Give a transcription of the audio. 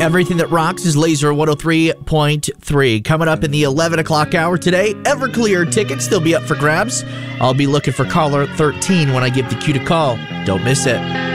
Everything that rocks is Laser 103.3. Coming up in the 11 o'clock hour today, Everclear tickets, they'll be up for grabs. I'll be looking for caller 13 when I give the cue to call. Don't miss it.